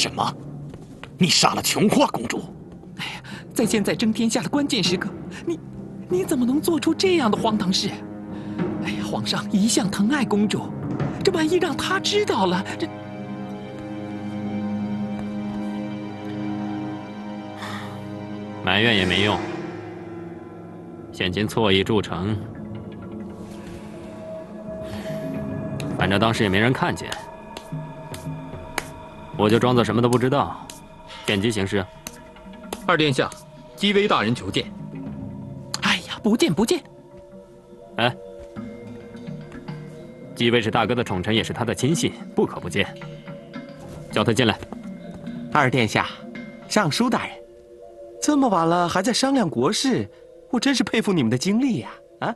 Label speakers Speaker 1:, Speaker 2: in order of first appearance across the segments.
Speaker 1: 什么？你杀了琼花公主？
Speaker 2: 哎呀，在现在争天下的关键时刻，你怎么能做出这样的荒唐事？哎呀，皇上一向疼爱公主，这万一让他知道了，这……
Speaker 3: 埋怨也没用。现今错意铸成，反正当时也没人看见，我就装作什么都不知道，见机行事。
Speaker 4: 二殿下，姬微大人求见。
Speaker 2: 哎呀，不见不见。
Speaker 3: 哎，姬微是大哥的宠臣，也是他的亲信，不可不见。叫他进来。
Speaker 5: 二殿下，尚书大人，这么晚了还在商量国事，我真是佩服你们的精力呀！啊，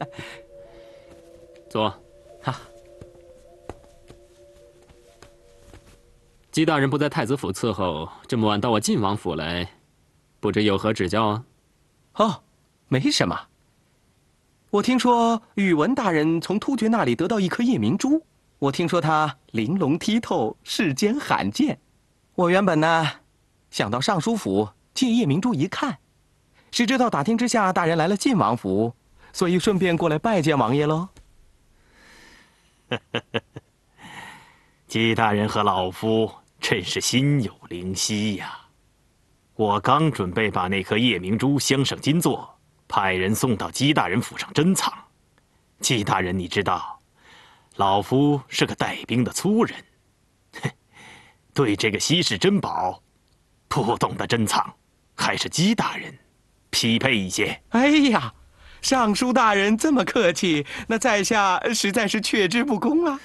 Speaker 3: 坐。哈。姬大人不在太子府伺候，这么晚到我晋王府来，不知有何指教啊？
Speaker 5: 哦，没什么。我听说宇文大人从突厥那里得到一颗夜明珠，我听说它玲珑剔透，世间罕见。我原本呢，想到尚书府借夜明珠一看，谁知道打听之下，大人来了晋王府，所以顺便过来拜见王爷喽。
Speaker 1: 姬大人和老夫真是心有灵犀呀！我刚准备把那颗夜明珠镶上金座，派人送到姬大人府上珍藏。姬大人，你知道，老夫是个带兵的粗人，对这个稀世珍宝不懂得珍藏，还是姬大人匹配一些。
Speaker 5: 哎呀，尚书大人这么客气，那在下实在是却之不恭啊。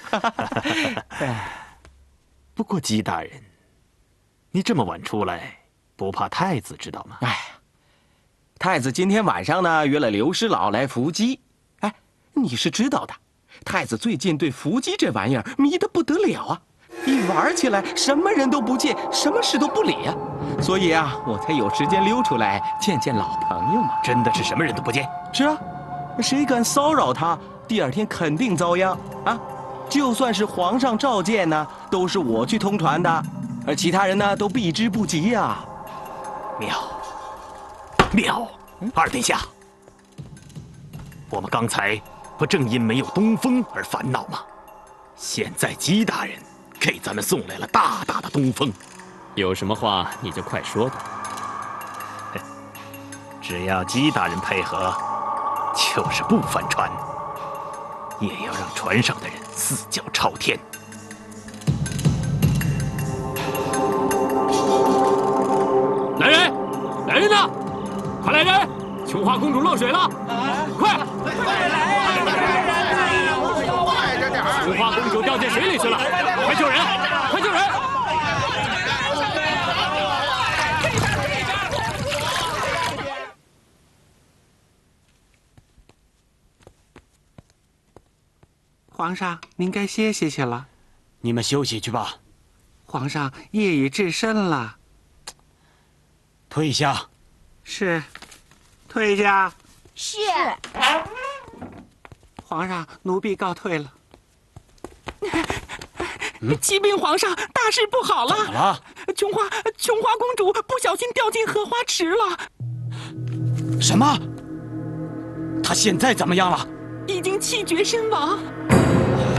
Speaker 1: 不过姬大人，你这么晚出来，不怕太子知道吗？
Speaker 5: 哎呀，太子今天晚上呢约了刘师老来伏击。哎，你是知道的，太子最近对伏击这玩意儿迷得不得了啊，一玩起来什么人都不见，什么事都不理啊。所以啊，我才有时间溜出来见见老朋友嘛。
Speaker 1: 真的是什么人都不见？
Speaker 5: 是啊，谁敢骚扰他，第二天肯定遭殃啊！就算是皇上召见呢，都是我去通传的，而其他人呢都避之不及呀。
Speaker 1: 妙，二殿下，我们刚才不正因没有东风而烦恼吗？现在姬大人给咱们送来了大大的东风，
Speaker 3: 有什么话你就快说吧。
Speaker 1: 只要姬大人配合，就是不翻船，也要让船上的人四脚朝天。
Speaker 3: 来人，来人呐！快来人！琼花公主落水了，快来！琼花公主掉进水里去了，快救人！快救人！
Speaker 6: 皇上，您该歇歇去了。
Speaker 1: 你们休息去吧。
Speaker 6: 皇上，夜已至深了。
Speaker 1: 退下。
Speaker 6: 是。退下。
Speaker 7: 是。
Speaker 6: 皇上，奴婢告退了。
Speaker 2: 启禀皇上，大事不好了！
Speaker 1: 怎么了？
Speaker 2: 琼花公主不小心掉进荷花池了。
Speaker 1: 什么？她现在怎么样了？
Speaker 2: 已经气绝身亡。